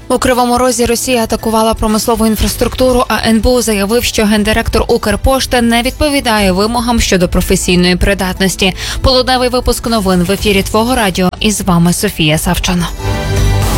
У Кривому Розі Росія атакувала промислову інфраструктуру, а НБУ заявив, що гендиректор Укрпошти не відповідає вимогам щодо професійної придатності. Полудневий випуск новин в ефірі Твого радіо. І з вами Софія Савчан.